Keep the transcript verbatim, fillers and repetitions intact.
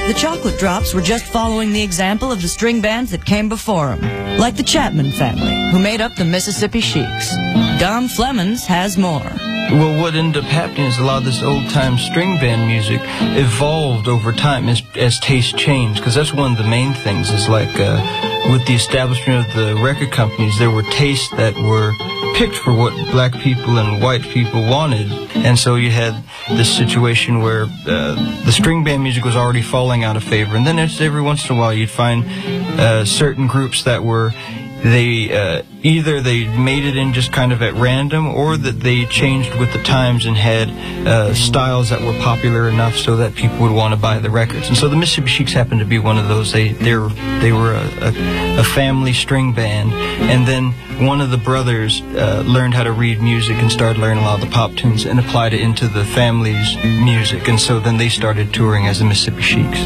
the Chocolate Drops were just following the example of the string bands that came before them, like the Chapman family, who made up the Mississippi Sheiks. Don Flemons has more. Well, what ended up happening is a lot of this old-time string band music evolved over time as, as taste changed, because that's one of the main things, is like uh, with the establishment of the record companies, there were tastes that were picked for what black people and white people wanted. And so you had this situation where uh, the string band music was already falling out of favor, and then it's every once in a while you'd find uh, certain groups that were They uh, either they made it in just kind of at random, or that they changed with the times and had uh, styles that were popular enough so that people would want to buy the records. And so the Mississippi Sheiks happened to be one of those. They they were they were a, a, a family string band, and then one of the brothers uh, learned how to read music and started learning a lot of the pop tunes and applied it into the family's music. And so then they started touring as the Mississippi Sheiks.